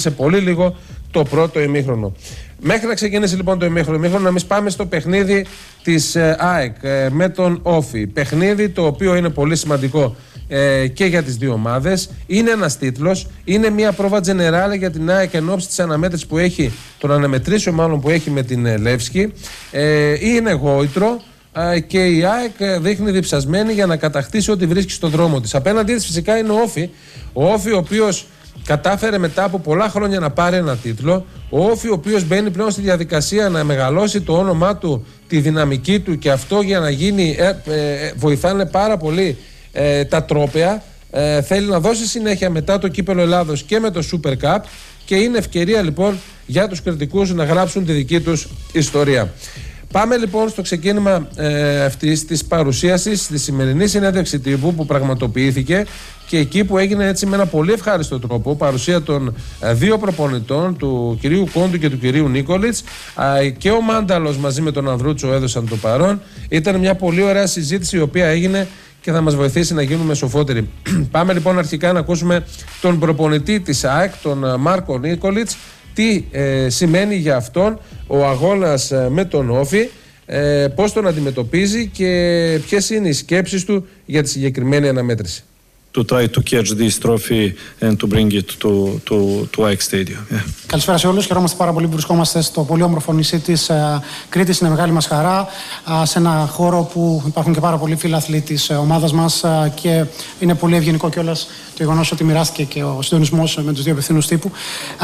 σε πολύ λίγο το πρώτο ημίχρονο. Μέχρι να ξεκινήσει λοιπόν το ημίχρονο, να μην πάμε στο παιχνίδι της ΑΕΚ με τον Όφη. Παιχνίδι το οποίο είναι πολύ σημαντικό και για τις δύο ομάδες. Είναι ένας τίτλος, είναι μια πρόβα τζενεράλε για την ΑΕΚ εν ώψη της αναμέτρησης που έχει, των αναμετρήσεων μάλλον που έχει με την Λεύσκη. Είναι γόητρο και η ΑΕΚ δείχνει διψασμένη για να κατακτήσει ό,τι βρίσκει στον δρόμο της. Απέναντί της φυσικά είναι ο Όφη. Ο Όφη ο οποίος κατάφερε μετά από πολλά χρόνια να πάρει ένα τίτλο. Ο Όφη ο οποίος μπαίνει πλέον στη διαδικασία να μεγαλώσει το όνομά του, τη δυναμική του, και αυτό για να γίνει βοηθάνε πάρα πολύ τα τρόπαια. Θέλει να δώσει συνέχεια μετά το Κύπελλο Ελλάδος και με το Super Cup, και είναι ευκαιρία λοιπόν για τους κριτικούς να γράψουν τη δική τους ιστορία. Πάμε λοιπόν στο ξεκίνημα αυτής της παρουσίασης, στη σημερινή συνέντευξη τύπου που πραγματοποιήθηκε, και εκεί που έγινε έτσι με ένα πολύ ευχάριστο τρόπο παρουσία των δύο προπονητών, του κυρίου Κόντου και του κυρίου Νίκολιτς, και ο Μάνταλος μαζί με τον Ανδρούτσο έδωσαν το παρόν. Ήταν μια πολύ ωραία συζήτηση η οποία έγινε και θα μας βοηθήσει να γίνουμε σοφότεροι. Πάμε λοιπόν αρχικά να ακούσουμε τον προπονητή της ΑΕΚ, τον Μάρκο Νίκολιτς, τι σημαίνει για αυτόν ο αγώνας με τον Όφη, πώς τον αντιμετωπίζει και ποιες είναι οι σκέψεις του για τη συγκεκριμένη αναμέτρηση. To try to catch this trophy and to bring it to ΑΕΚ Stadium. Yeah. Καλησπέρα σε όλους. Χαιρόμαστε πάρα πολύ που βρισκόμαστε στο πολύ όμορφο νησί της Κρήτης. Είναι μεγάλη μας χαρά, σε ένα χώρο που υπάρχουν και πάρα πολλοί φίλαθλοι της ομάδας μας, και είναι πολύ ευγενικό κιόλας το γεγονός ότι μοιράστηκε και ο συντονισμός με τους δύο υπευθύνους τύπου.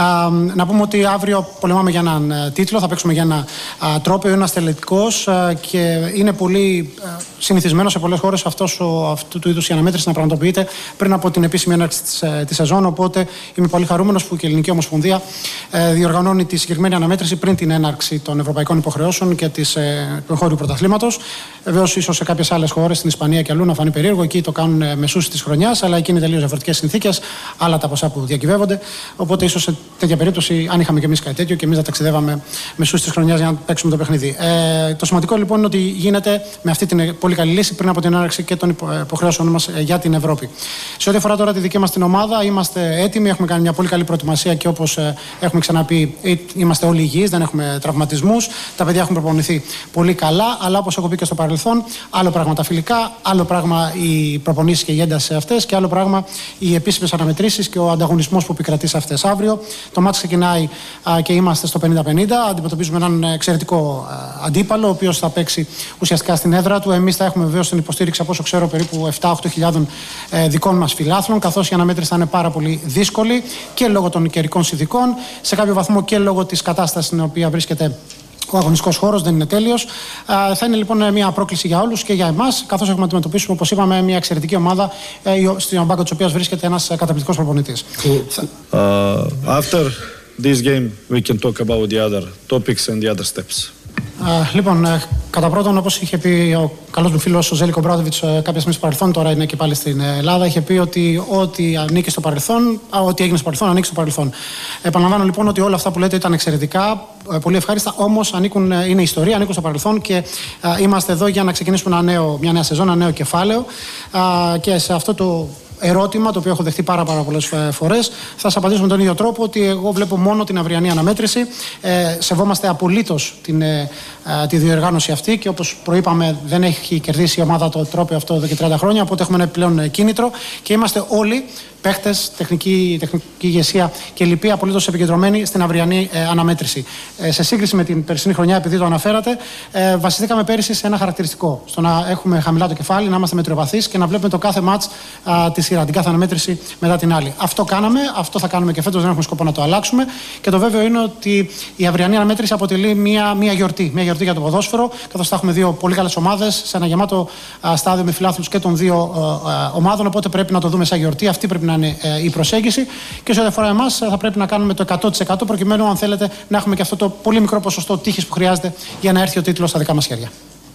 Να πούμε ότι αύριο πολεμάμε για έναν τίτλο, θα παίξουμε για ένα τρόπαιο, είναι τελετικός, και είναι πολύ συνηθισμένο σε πολλές χώρες αυτού του είδους η αναμέτρηση να πραγματοποιείται πριν από την επίσημη έναρξη της σεζόν. Οπότε είμαι πολύ χαρούμενος που και η Ελληνική Ομοσπονδία διοργανώνει τη συγκεκριμένη αναμέτρηση πριν την έναρξη των ευρωπαϊκών υποχρεώσεων και του εγχώριου πρωταθλήματος. Βεβαίως, ίσως σε κάποιες άλλες χώρες, στην Ισπανία και αλλού, να φανεί περίεργο. Εκεί το κάνουν μεσούς της χρονιάς, αλλά εκεί είναι τελείως διαφορετικές συνθήκες, άλλα τα ποσά που διακυβεύονται. Οπότε, ίσως σε τέτοια περίπτωση, αν είχαμε και εμείς κάτι τέτοιο και εμείς να ταξιδεύαμε μεσούς της χρονιάς για να παίξουμε το παιχνίδι. Το σημαντικό λοιπόν είναι ότι γίνεται με αυτή την πολύ καλή λύση πριν από την έναρξη και των υποχρεώσεων μας για την Ευρώπη. Σε ό,τι αφορά τώρα τη δική μας την ομάδα, είμαστε έτοιμοι, έχουμε κάνει μια πολύ καλή προετοιμασία και όπως έχουμε ξαναπεί, είμαστε όλοι υγιείς, δεν έχουμε τραυματισμούς. Τα παιδιά έχουν προπονηθεί πολύ καλά, αλλά όπως έχω πει και στο παρελθόν, άλλο πράγμα τα φιλικά, άλλο πράγμα οι προπονήσεις και η ένταση σε αυτές, και άλλο πράγμα οι επίσημες αναμετρήσεις και ο ανταγωνισμός που επικρατεί σε αυτές. Αύριο το μάτς ξεκινάει και είμαστε στο 50-50. Αντιμετωπίζουμε έναν εξαιρετικό αντίπαλο, ο οποίος θα παίξει ουσιαστικά στην έδρα του. Εμείς θα έχουμε βεβαίως την υποστήριξη, από όσο ξέρω, περίπου 7-8 δικών μας φιλάθλων, καθώς η αναμέτρηση θα είναι πάρα πολύ δύσκολη και λόγω των καιρικών συνθηκών, σε κάποιο βαθμό και λόγω της κατάστασης στην οποία βρίσκεται ο αγωνιστικός χώρος, δεν είναι τέλειος. Θα είναι λοιπόν μια πρόκληση για όλους και για εμάς, καθώς έχουμε να αντιμετωπίσουμε, όπως είπαμε, μια εξαιρετική ομάδα, στην μπάγκο της οποίας βρίσκεται ένας καταπληκτικός προπονητής. After this game, we can talk about the other topics and the other steps. Λοιπόν, κατά πρώτον, όπως είχε πει ο καλός μου φίλος ο Ζέλικο Μπράδοβιτς κάποια στιγμή στο παρελθόν, τώρα είναι και πάλι στην Ελλάδα, είχε πει ότι ό,τι ανήκει στο παρελθόν, ό,τι έγινε στο παρελθόν, ανήκει στο παρελθόν. Επαναλαμβάνω λοιπόν ότι όλα αυτά που λέτε ήταν εξαιρετικά, πολύ ευχάριστα, όμως είναι ιστορία, ανήκουν στο παρελθόν, και είμαστε εδώ για να ξεκινήσουμε μια νέα σεζόν, ένα νέο κεφάλαιο, και σε αυτό το ερώτημα, το οποίο έχω δεχτεί πάρα πολλές φορές, θα σας απαντήσω με τον ίδιο τρόπο, ότι εγώ βλέπω μόνο την αυριανή αναμέτρηση. Σεβόμαστε απολύτως τη διοργάνωση αυτή, και όπως προείπαμε, δεν έχει κερδίσει η ομάδα το τρόπαιο αυτό εδώ και 30 χρόνια, οπότε έχουμε ένα πλέον κίνητρο και είμαστε όλοι παίχτες, τεχνική ηγεσία και λοιποί απολύτως επικεντρωμένοι στην αυριανή αναμέτρηση. Σε σύγκριση με την περσινή χρονιά, επειδή το αναφέρατε, βασιστήκαμε πέρυσι σε ένα χαρακτηριστικό. Στο να έχουμε χαμηλά το κεφάλι, να είμαστε μετριοπαθείς και να βλέπουμε το κάθε μάτς τη σειρά, την κάθε αναμέτρηση μετά την άλλη. Αυτό κάναμε, αυτό θα κάνουμε και φέτος, δεν έχουμε σκοπό να το αλλάξουμε. Και το βέβαιο είναι ότι η αυριανή αναμέτρηση αποτελεί μια γιορτή για το ποδόσφαιρο, καθώς θα έχουμε δύο πολύ καλές ομάδες σε ένα γεμάτο στάδιο με φιλάθλους και των δύο ομάδων. Οπότε πρέπει να το δούμε σαν γιορτή. Αυτή πρέπει να είναι η προσέγγιση. Και σε ό,τι αφορά εμάς, θα πρέπει να κάνουμε το 100% προκειμένου, αν θέλετε, να έχουμε και αυτό το πολύ μικρό ποσοστό τύχης που χρειάζεται για να έρθει ο τίτλος στα δικά μας χέρια.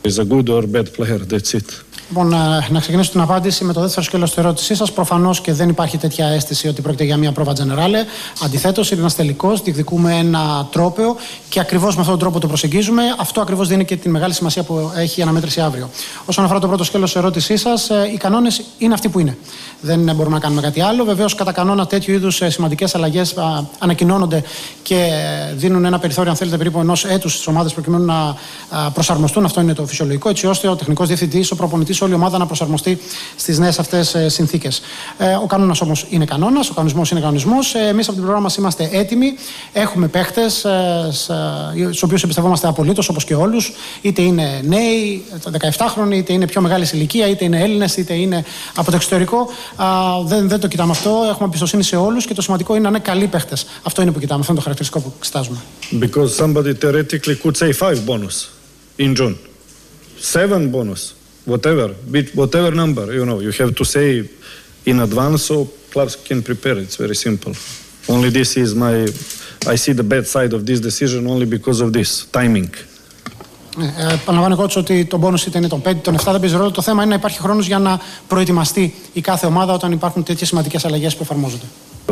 He's a good or bad player, that's it. Λοιπόν, να ξεκινήσω την απάντηση με το δεύτερο σκέλος της ερώτησής σας. Προφανώς και δεν υπάρχει τέτοια αίσθηση ότι πρόκειται για μια πρόβα τζενεράλε. Αντιθέτως, είναι ένας τελικός, διεκδικούμε ένα τρόπαιο και ακριβώς με αυτόν τον τρόπο το προσεγγίζουμε. Αυτό ακριβώς δίνει και τη μεγάλη σημασία που έχει η αναμέτρηση αύριο. Όσον αφορά το πρώτο σκέλος της ερώτησής σας, οι κανόνες είναι αυτοί που είναι. Δεν μπορούμε να κάνουμε κάτι άλλο. Βεβαίως, κατά κανόνα, τέτοιου είδους σημαντικές αλλαγές ανακοινώνονται και δίνουν ένα περιθώριο, αν θέλετε, περίπου ενός έτους στις ομάδες προκειμένου να προσαρμοστούν. Αυτό είναι το φυσιολογικό, έτσι ώστε ο τεχνικός διευθυντής, ο προπονητής, όλη η ομάδα να προσαρμοστεί στις νέες αυτές συνθήκες. Ο κανόνας όμως είναι κανόνας, ο κανονισμός είναι κανονισμός. Εμείς από την πλευρά μας είμαστε έτοιμοι. Έχουμε παίχτες στους οποίους εμπιστευόμαστε απολύτως, όπως και όλους. Είτε είναι νέοι, 17χρονοι, είτε είναι πιο μεγάλη ηλικία, είτε είναι Έλληνες, είτε είναι από το εξωτερικό. Δεν το κοιτάμε αυτό. Έχουμε εμπιστοσύνη σε όλους και το σημαντικό είναι να είναι καλοί παίχτες. Αυτό είναι που κοιτάμε. Αυτό είναι το χαρακτηριστικό που εξετάζουμε. Because somebody theoretically could say 5 bonus in June, 7 bonus. Whatever number, you have to say in advance so clubs can prepare. It's very simple. Only this is I see the bad side of this decision only because of this timing. Επαναλαμβάνω εγώ ότι το bonus είτε είναι τον 5, τον 7 δεν παίζει ρόλο. Το θέμα είναι να υπάρχει χρόνος για να προετοιμαστεί η κάθε ομάδα όταν υπάρχουν τέτοιες σημαντικές αλλαγές που εφαρμόζονται.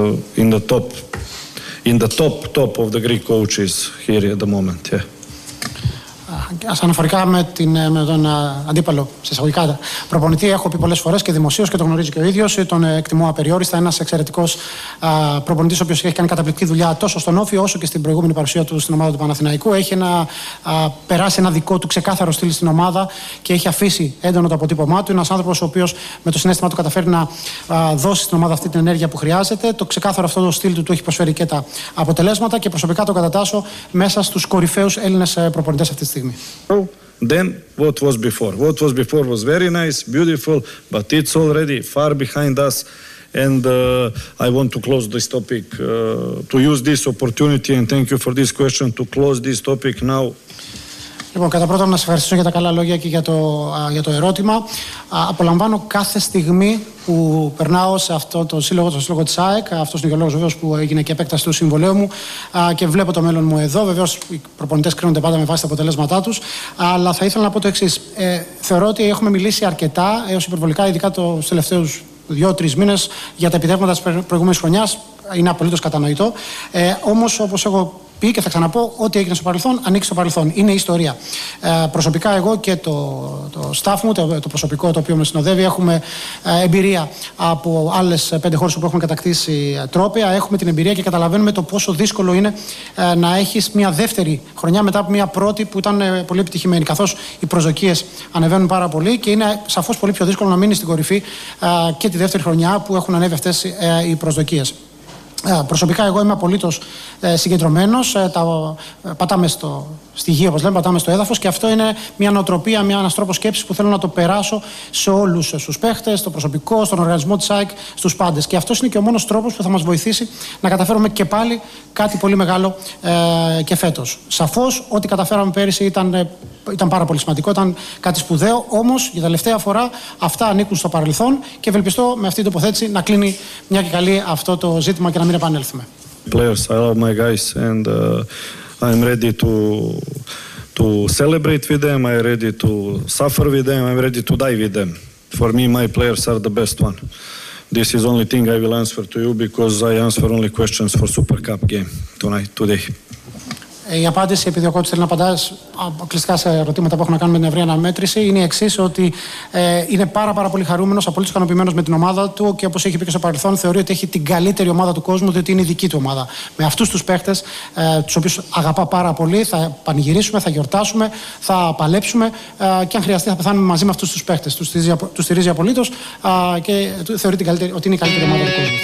In the top of the Greek coaches here at the moment, yeah. Αναφορικά με τον αντίπαλο, σε εισαγωγικά προπονητή, έχω πει πολλές φορές και δημοσίως και το γνωρίζει και ο ίδιος. Τον εκτιμώ απεριόριστα. Ένας εξαιρετικός προπονητής, ο οποίος έχει κάνει καταπληκτική δουλειά τόσο στον Όφη όσο και στην προηγούμενη παρουσία του στην ομάδα του Παναθηναϊκού. Έχει περάσει ένα δικό του ξεκάθαρο στυλ στην ομάδα και έχει αφήσει έντονο το αποτύπωμά του. Ένας άνθρωπος ο οποίος με το συναίσθημα του καταφέρει να δώσει στην ομάδα αυτή την ενέργεια που χρειάζεται. Το ξεκάθαρο αυτό το στυλ του έχει προσφέρει και τα αποτελέσματα και προσωπικά το κατατάσσω μέσα στους κορυφαίους Έλληνες προπονητές αυτή τη στιγμή. Then what was before? What was before was very nice, beautiful, but it's already far behind us. And I want to close this topic, to use this opportunity and thank you for this question, to close this topic now. Λοιπόν, κατά πρώτον να σας ευχαριστήσω για τα καλά λόγια και για το ερώτημα. Απολαμβάνω κάθε στιγμή που περνάω σε αυτό το σύλλογο της ΑΕΚ. Αυτός είναι και ο λόγος βεβαίως που έγινε και επέκταση του συμβολέου μου και βλέπω το μέλλον μου εδώ. Βεβαίως οι προπονητές κρίνονται πάντα με βάση τα αποτελέσματά τους. Αλλά θα ήθελα να πω το εξής. Θεωρώ ότι έχουμε μιλήσει αρκετά, έως υπερβολικά, ειδικά τους τελευταίους 2-3 μήνες, για τα επιτεύγματα της προηγούμενης χρονιάς. Είναι απολύτως κατανοητό. Όμως, όπως έχω πει και θα ξαναπώ, ό,τι έγινε στο παρελθόν, ανήκει στο παρελθόν. Είναι ιστορία. Προσωπικά, εγώ και το staff μου, το προσωπικό το οποίο με συνοδεύει, έχουμε εμπειρία από άλλες 5 χώρες που έχουμε κατακτήσει τρόπαια. Έχουμε την εμπειρία και καταλαβαίνουμε το πόσο δύσκολο είναι να έχεις μια δεύτερη χρονιά μετά από μια πρώτη που ήταν πολύ επιτυχημένη. Καθώς οι προσδοκίες ανεβαίνουν πάρα πολύ και είναι σαφώς πολύ πιο δύσκολο να μείνει στην κορυφή και τη δεύτερη χρονιά που έχουν ανέβει αυτές οι προσδοκίες. Προσωπικά εγώ είμαι απολύτως συγκεντρωμένος, πατάμε στη γη, όπως λέμε, πατάμε στο έδαφος και αυτό είναι μια νοοτροπία, ένας τρόπος σκέψης που θέλω να το περάσω σε όλους τους παίχτες, στο προσωπικό, στον οργανισμό της ΑΕΚ, στους πάντες. Και αυτός είναι και ο μόνος τρόπος που θα μας βοηθήσει να καταφέρουμε και πάλι κάτι πολύ μεγάλο και φέτος. Σαφώς, ό,τι καταφέραμε πέρυσι ήταν πάρα πολύ σημαντικό, ήταν κάτι σπουδαίο, όμως για τελευταία φορά αυτά ανήκουν στο παρελθόν και ευελπιστώ με αυτή την τοποθέτηση να κλείνει μια και καλή αυτό το ζήτημα και να μην επανέλθουμε. Players, I love my guys and I'm ready to celebrate with them, I'm ready to suffer with them, I'm ready to die with them. For me, my players are the best one. This is the only thing I will answer to you because I answer only questions for Super Cup game today. Η απάντηση, επειδή ο coach θέλει να απαντά αποκλειστικά σε ερωτήματα που έχουν να κάνουν με την ευρεία αναμέτρηση, είναι η εξής: ότι είναι πάρα πολύ χαρούμενος, απολύτως ικανοποιημένος με την ομάδα του και όπως έχει πει και στο παρελθόν, θεωρεί ότι έχει την καλύτερη ομάδα του κόσμου, διότι είναι η δική του ομάδα. Με αυτούς τους παίχτες, τους οποίους αγαπά πάρα πολύ, θα πανηγυρίσουμε, θα γιορτάσουμε, θα παλέψουμε και αν χρειαστεί θα πεθάνουμε μαζί με αυτούς τους παίχτες. Τους στηρίζει απολύτως και θεωρεί ότι είναι η καλύτερη ομάδα του κόσμου.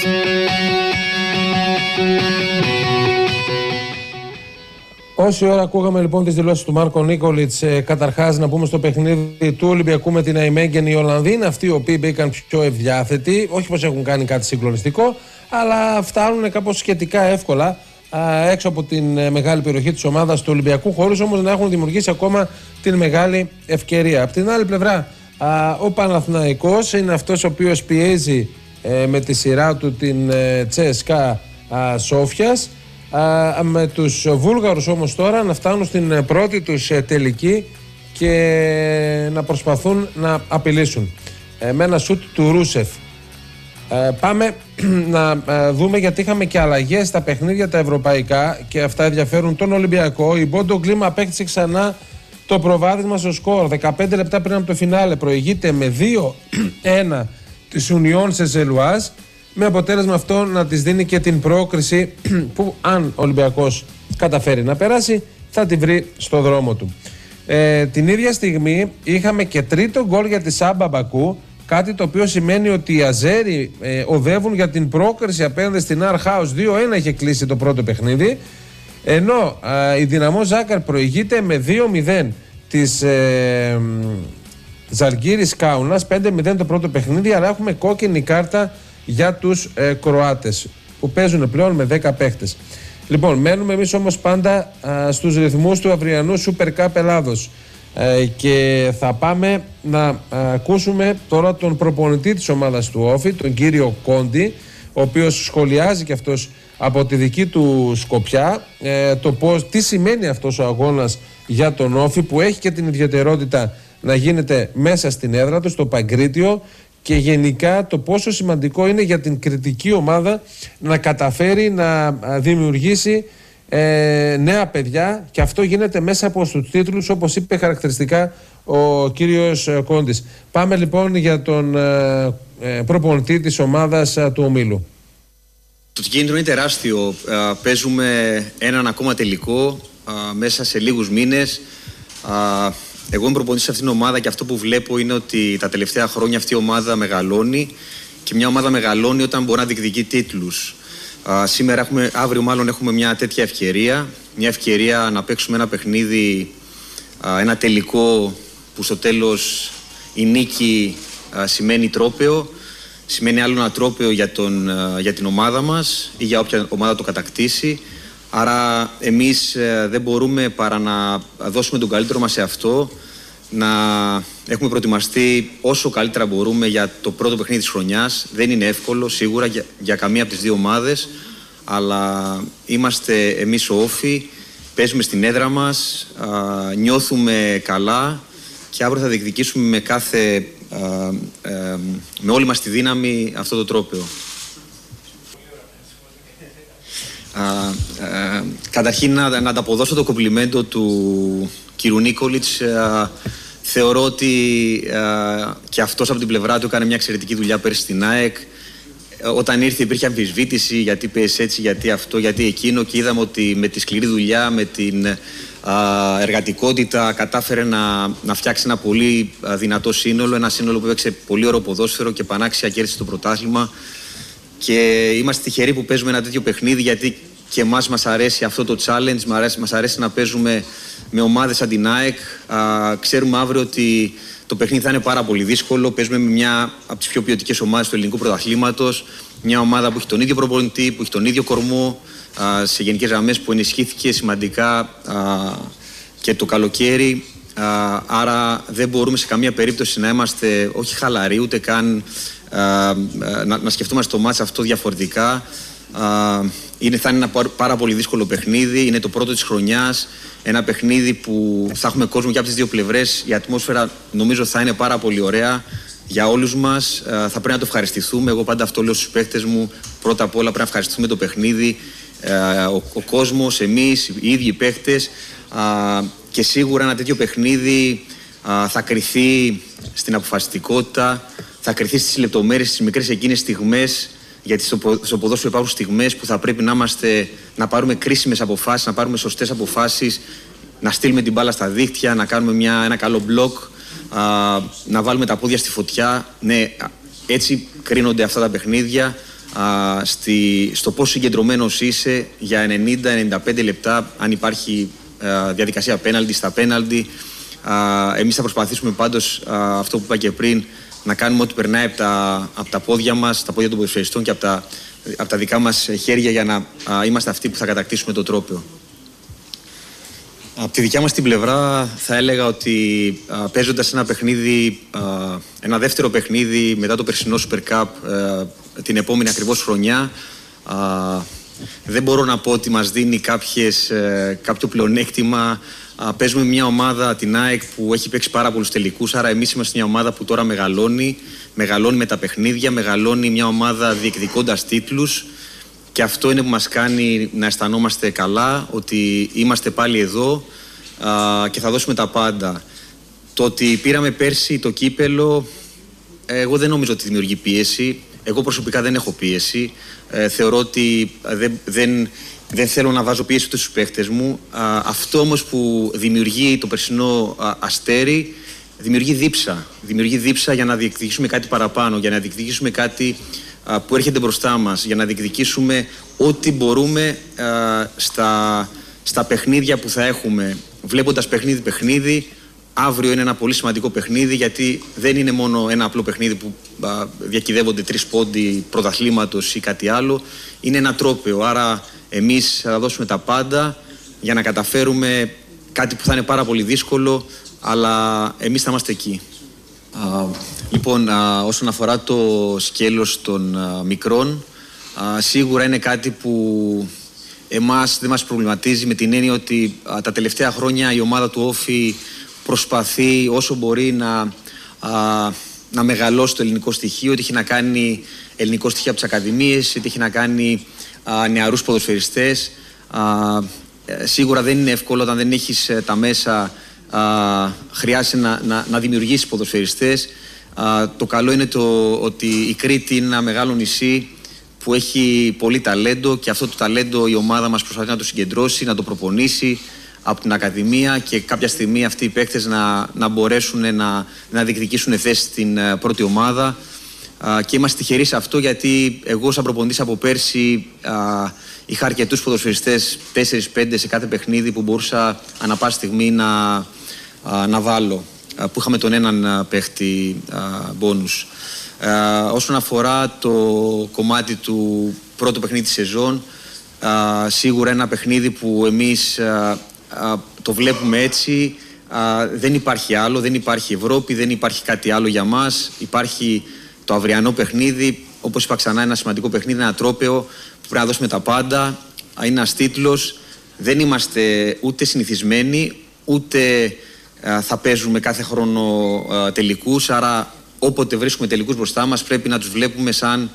Όση ώρα ακούγαμε λοιπόν τις δηλώσεις του Μάρκο Νίκολιτς, καταρχάς να πούμε στο παιχνίδι του Ολυμπιακού με την Αϊμέγγεν, οι Ολλανδοί είναι αυτοί οι οποίοι μπήκαν πιο ευδιάθετοι. Όχι πως έχουν κάνει κάτι συγκλονιστικό, αλλά φτάνουν κάπως σχετικά εύκολα έξω από την μεγάλη περιοχή της ομάδας του Ολυμπιακού, χωρίς όμως να έχουν δημιουργήσει ακόμα την μεγάλη ευκαιρία. Απ' την άλλη πλευρά, ο Παναθηναϊκός είναι αυτός ο οποίος πιέζει με τη σειρά του την CSKA Σόφιας. Με τους Βούλγαρους όμως τώρα να φτάνουν στην πρώτη τους τελική και να προσπαθούν να απειλήσουν. Με ένα σουτ του Ρούσεφ. Πάμε να δούμε, γιατί είχαμε και αλλαγές στα παιχνίδια τα ευρωπαϊκά και αυτά ενδιαφέρουν τον Ολυμπιακό. Η Μπόντο Γκλίμα απέκτησε ξανά το προβάδισμα στο σκορ. 15 λεπτά πριν από το φινάλε προηγείται με 2-1 της Union Saint-Gilloise, με αποτέλεσμα αυτό να της δίνει και την πρόκριση που, αν ο Ολυμπιακός καταφέρει να περάσει, θα τη βρει στο δρόμο του. Την ίδια στιγμή είχαμε και τρίτο γκολ για τη Σάμπα Μπακού, κάτι το οποίο σημαίνει ότι οι Αζέροι οδεύουν για την πρόκριση απέναντι στην Αρχάους. 2-1 είχε κλείσει το πρώτο παιχνίδι, ενώ η Δυναμό Ζάκαρ προηγείται με 2-0 της Ζαλγκίρις Κάουνας, 5-0 το πρώτο παιχνίδι, αλλά έχουμε κόκκινη κάρτα για τους Κροάτες που παίζουν πλέον με 10 παίχτες. Λοιπόν, μένουμε εμείς όμως πάντα στους ρυθμούς του αυριανού Super Cup Ελλάδος και θα πάμε να ακούσουμε τώρα τον προπονητή της ομάδας του Όφη, τον κύριο Κόντι, ο οποίος σχολιάζει και αυτός από τη δική του σκοπιά τι σημαίνει αυτός ο αγώνας για τον Όφη, που έχει και την ιδιαιτερότητα να γίνεται μέσα στην έδρα του, στο Παγκρίτιο, και γενικά το πόσο σημαντικό είναι για την κριτική ομάδα να καταφέρει να δημιουργήσει νέα παιδιά, και αυτό γίνεται μέσα από τους τίτλους, όπως είπε χαρακτηριστικά ο κύριος Κόντης. Πάμε λοιπόν για τον προπονητή της ομάδας του ομίλου. Το κίνητρο είναι τεράστιο. Παίζουμε έναν ακόμα τελικό μέσα σε λίγους μήνες. Εγώ είμαι προπονητής σε αυτήν την ομάδα και αυτό που βλέπω είναι ότι τα τελευταία χρόνια αυτή η ομάδα μεγαλώνει, και μια ομάδα μεγαλώνει όταν μπορεί να διεκδικεί τίτλους. Αύριο μάλλον έχουμε μια τέτοια ευκαιρία, μια ευκαιρία να παίξουμε ένα παιχνίδι, ένα τελικό που στο τέλος η νίκη σημαίνει τρόπαιο, σημαίνει άλλο ένα τρόπαιο για την ομάδα μας ή για όποια ομάδα το κατακτήσει. Άρα εμείς δεν μπορούμε παρά να δώσουμε τον καλύτερο μας σε αυτό, να έχουμε προετοιμαστεί όσο καλύτερα μπορούμε για το πρώτο παιχνίδι της χρονιάς. Δεν είναι εύκολο σίγουρα για καμία από τις δύο ομάδες, αλλά είμαστε εμείς ο Όφη, παίζουμε στην έδρα μας, νιώθουμε καλά και αύριο θα διεκδικήσουμε με όλη μας τη δύναμη αυτό το τρόπαιο. Καταρχήν να ανταποδώσω το κομπλιμέντο του κύριου Νίκολιτς. Θεωρώ ότι και αυτός από την πλευρά του έκανε μια εξαιρετική δουλειά πέρσι στην ΑΕΚ. Όταν ήρθε υπήρχε αμφισβήτηση, γιατί παίζει έτσι, γιατί αυτό, γιατί εκείνο, και είδαμε ότι με τη σκληρή δουλειά, με την εργατικότητα κατάφερε να φτιάξει ένα πολύ δυνατό σύνολο, ένα σύνολο που έπαιξε πολύ ωραίο ποδόσφαιρο και πανάξια κέρδισε το πρωτάθλημα. Και είμαστε τυχεροί που παίζουμε ένα τέτοιο παιχνίδι, γιατί και εμάς μας αρέσει αυτό το challenge, μας αρέσει να παίζουμε με ομάδες σαν την ΑΕΚ. Ξέρουμε αύριο ότι το παιχνίδι θα είναι πάρα πολύ δύσκολο. Παίζουμε με μια από τις πιο ποιοτικές ομάδες του ελληνικού πρωταθλήματος. Μια ομάδα που έχει τον ίδιο προπονητή, που έχει τον ίδιο κορμό, σε γενικές γραμμές, που ενισχύθηκε σημαντικά και το καλοκαίρι. Άρα δεν μπορούμε σε καμία περίπτωση να είμαστε όχι χαλαροί, ούτε καν να σκεφτόμαστε το μάτς αυτό διαφορετικά. Θα είναι ένα πάρα πολύ δύσκολο παιχνίδι. Είναι το πρώτο της χρονιάς. Ένα παιχνίδι που θα έχουμε κόσμο και από τις δύο πλευρές. Η ατμόσφαιρα νομίζω θα είναι πάρα πολύ ωραία για όλους μας. Θα πρέπει να το ευχαριστηθούμε. Εγώ πάντα αυτό λέω στους παίκτες μου. Πρώτα απ' όλα πρέπει να ευχαριστηθούμε το παιχνίδι. Ο κόσμος, εμείς, οι ίδιοι παίκτες. Και σίγουρα ένα τέτοιο παιχνίδι θα κριθεί στην αποφασιστικότητα, θα κριθεί στις λεπτομέρειες, στις μικρές εκείνες στιγμές. Γιατί στο ποδόσφαιρο υπάρχουν στιγμές που θα πρέπει να πάρουμε κρίσιμες αποφάσεις, να πάρουμε σωστές αποφάσεις, να στείλουμε την μπάλα στα δίχτυα, να κάνουμε ένα καλό μπλοκ, να βάλουμε τα πόδια στη φωτιά. Ναι, έτσι κρίνονται αυτά τα παιχνίδια, στο πόσο συγκεντρωμένος είσαι για 90-95 λεπτά, αν υπάρχει διαδικασία πέναλτι στα πέναλτι. Εμείς θα προσπαθήσουμε πάντως, αυτό που είπα και πριν, να κάνουμε ό,τι περνάει από τα πόδια μας, τα πόδια των ποδοσφαιριστών και από τα δικά μας χέρια, για να είμαστε αυτοί που θα κατακτήσουμε το τρόπαιο. Από τη δικιά μας την πλευρά θα έλεγα ότι παίζοντας ένα παιχνίδι, ένα δεύτερο παιχνίδι μετά το περσινό Super Cup, την επόμενη ακριβώς χρονιά, δεν μπορώ να πω ότι μας δίνει κάποιο πλεονέκτημα. Παίζουμε μια ομάδα, την ΑΕΚ, που έχει παίξει πάρα πολλούς τελικούς, άρα εμείς είμαστε μια ομάδα που τώρα μεγαλώνει με τα παιχνίδια, μεγαλώνει μια ομάδα διεκδικώντας τίτλους, και αυτό είναι που μας κάνει να αισθανόμαστε καλά, ότι είμαστε πάλι εδώ και θα δώσουμε τα πάντα. Το ότι πήραμε πέρσι το κύπελο, εγώ δεν νομίζω ότι δημιουργεί πίεση. Εγώ προσωπικά δεν έχω πίεση. Θεωρώ ότι δεν θέλω να βάζω πίεση ούτε στους παίχτες μου. Αυτό όμως που δημιουργεί το περσινό Αστέρι, δημιουργεί δίψα. Δημιουργεί δίψα για να διεκδικήσουμε κάτι παραπάνω, για να διεκδικήσουμε κάτι που έρχεται μπροστά μας, για να διεκδικήσουμε ό,τι μπορούμε στα παιχνίδια που θα έχουμε. Βλέποντας παιχνίδι, αύριο είναι ένα πολύ σημαντικό παιχνίδι, γιατί δεν είναι μόνο ένα απλό παιχνίδι που διακυδεύονται 3 πόντοι πρωταθλήματος ή κάτι άλλο. Είναι ένα τρόπαιο, άρα εμείς θα δώσουμε τα πάντα για να καταφέρουμε κάτι που θα είναι πάρα πολύ δύσκολο, αλλά εμείς θα είμαστε εκεί. Λοιπόν, όσον αφορά το σκέλος των μικρών, σίγουρα είναι κάτι που εμάς δεν μας προβληματίζει, με την έννοια ότι τα τελευταία χρόνια η ομάδα του Όφη προσπαθεί όσο μπορεί να μεγαλώσει το ελληνικό στοιχείο, είτε έχει να κάνει ελληνικό στοιχείο από τις ακαδημίες, είτε έχει να κάνει νεαρούς ποδοσφαιριστές. Σίγουρα δεν είναι εύκολο όταν δεν έχεις τα μέσα, χρειάζεται να δημιουργήσεις ποδοσφαιριστές. Το καλό είναι ότι η Κρήτη είναι ένα μεγάλο νησί που έχει πολύ ταλέντο, και αυτό το ταλέντο η ομάδα μας προσπαθεί να το συγκεντρώσει, να το προπονήσει από την Ακαδημία, και κάποια στιγμή αυτοί οι παίκτες να μπορέσουν να διεκδικήσουν θέση στην πρώτη ομάδα. Και είμαστε τυχεροί σε αυτό, γιατί εγώ σαν προπονητής από πέρσι είχα αρκετούς ποδοσφαιριστές, 4-5 σε κάθε παιχνίδι, που μπορούσα ανά πάση στιγμή να βάλω, που είχαμε τον έναν παίχτη μπόνους. Όσον αφορά το κομμάτι του πρώτου παιχνίδι της σεζόν, σίγουρα ένα παιχνίδι που εμείς το βλέπουμε έτσι. Δεν υπάρχει άλλο, δεν υπάρχει Ευρώπη, δεν υπάρχει κάτι άλλο για μας. Υπάρχει το αυριανό παιχνίδι, όπως είπα ξανά, ένα σημαντικό παιχνίδι, ένα τρόπαιο που πρέπει να δώσουμε τα πάντα. Είναι ένας τίτλος, δεν είμαστε ούτε συνηθισμένοι, ούτε θα παίζουμε κάθε χρόνο τελικούς, άρα όποτε βρίσκουμε τελικούς μπροστά μας πρέπει να τους βλέπουμε σαν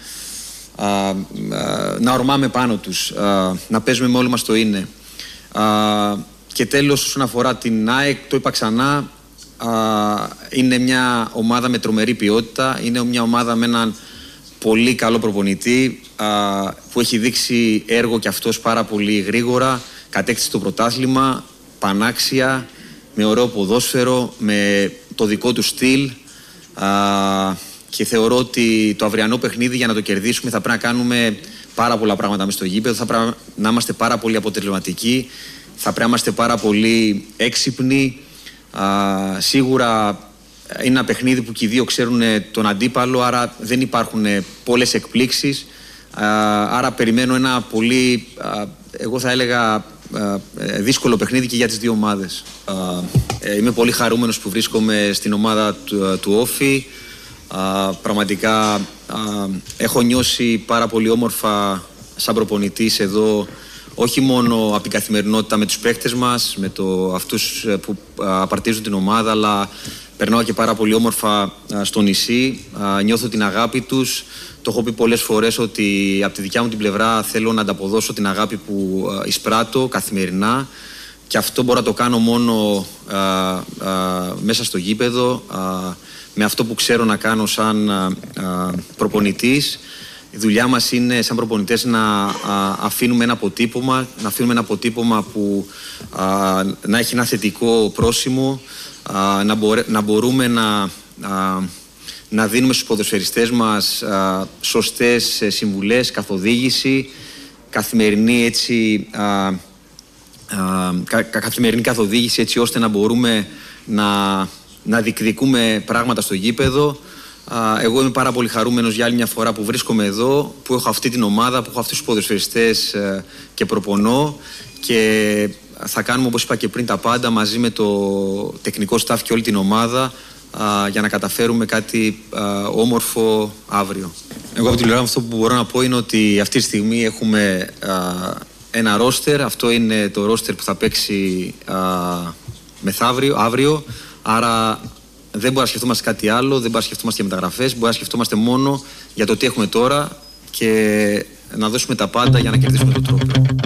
να ορμάμε πάνω τους, να παίζουμε με όλο μας το είναι. Και τέλος, όσον αφορά την ΑΕΚ, το είπα ξανά, είναι μια ομάδα με τρομερή ποιότητα, είναι μια ομάδα με έναν πολύ καλό προπονητή, που έχει δείξει έργο και αυτός πάρα πολύ γρήγορα, κατέκτησε το πρωτάθλημα, πανάξια, με ωραίο ποδόσφαιρο, με το δικό του στυλ, και θεωρώ ότι το αυριανό παιχνίδι, για να το κερδίσουμε, θα πρέπει να κάνουμε πάρα πολλά πράγματα μες στο γήπεδο, θα πρέπει να είμαστε πάρα πολύ αποτελεσματικοί, θα πρέπει να είμαστε πάρα πολύ έξυπνοι. Σίγουρα είναι ένα παιχνίδι που και οι δύο ξέρουν τον αντίπαλο, άρα δεν υπάρχουν πολλές εκπλήξεις. Άρα περιμένω ένα πολύ, εγώ θα έλεγα, δύσκολο παιχνίδι και για τις δύο ομάδες. Είμαι πολύ χαρούμενος που βρίσκομαι στην ομάδα του Όφη. Πραγματικά έχω νιώσει πάρα πολύ όμορφα σαν προπονητής εδώ, όχι μόνο από την καθημερινότητα με τους παίκτες μας, με αυτούς που απαρτίζουν την ομάδα, αλλά περνάω και πάρα πολύ όμορφα στο νησί. Νιώθω την αγάπη τους. Το έχω πει πολλές φορές ότι από τη δικιά μου την πλευρά θέλω να ανταποδώσω την αγάπη που εισπράττω καθημερινά, και αυτό μπορώ να το κάνω μόνο μέσα στο γήπεδο, με αυτό που ξέρω να κάνω σαν προπονητής. Η δουλειά μας είναι σαν προπονητές να αφήνουμε ένα αποτύπωμα, που να έχει ένα θετικό πρόσημο, να μπορούμε να δίνουμε στους ποδοσφαιριστές μας σωστές συμβουλές, καθοδήγηση, καθημερινή καθοδήγηση, έτσι ώστε να μπορούμε να διεκδικούμε πράγματα στο γήπεδο. Εγώ είμαι πάρα πολύ χαρούμενος για άλλη μια φορά που βρίσκομαι εδώ, που έχω αυτή την ομάδα, που έχω αυτούς τους ποδοσφαιριστές και προπονώ, και θα κάνουμε, όπως είπα και πριν, τα πάντα μαζί με το τεχνικό staff και όλη την ομάδα, για να καταφέρουμε κάτι όμορφο αύριο. Εγώ από την πλευρά μου αυτό που μπορώ να πω είναι ότι αυτή τη στιγμή έχουμε ένα ρόστερ. Αυτό είναι το ρόστερ που θα παίξει αύριο. Άρα δεν μπορούμε να σκεφτόμαστε κάτι άλλο, δεν μπορούμε να σκεφτόμαστε για μεταγραφές. Μπορούμε να σκεφτόμαστε μόνο για το τι έχουμε τώρα και να δώσουμε τα πάντα για να κερδίσουμε τον τρόπο.